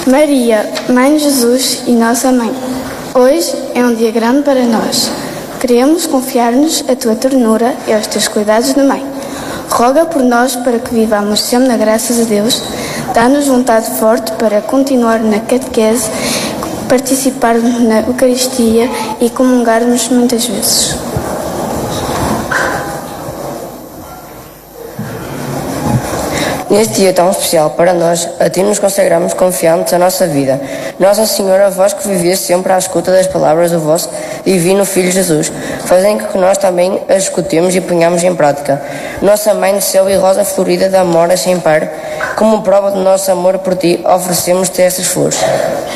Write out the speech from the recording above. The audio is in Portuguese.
Maria, Mãe de Jesus e Nossa Mãe, hoje é um dia grande para nós. Queremos confiar-nos a tua ternura e aos teus cuidados de mãe. Roga por nós para que vivamos sempre na graça de Deus. Dá-nos vontade forte para continuar na catequese, participarmos na Eucaristia e comungarmos muitas vezes. Neste dia tão especial para nós, a Ti nos consagramos confiantes a nossa vida. Nossa Senhora, vós que viveis sempre à escuta das palavras do vosso divino Filho Jesus, fazem que nós também as escutemos e ponhamos em prática. Nossa Mãe do Céu e rosa florida de amor sem par, como prova do nosso amor por Ti, oferecemos-te estas flores.